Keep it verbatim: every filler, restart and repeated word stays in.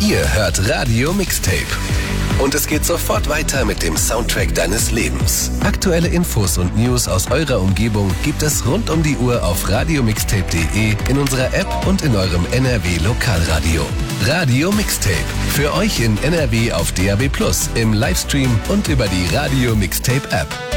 Ihr hört Radio Mixtape. Und es geht sofort weiter mit dem Soundtrack deines Lebens. Aktuelle Infos und News aus eurer Umgebung gibt es rund um die Uhr auf radiomixtape punkt de, in unserer App und in eurem N R W Lokalradio. Radio Mixtape. Für euch in N R W auf D A B plus, im Livestream und über die Radio Mixtape App.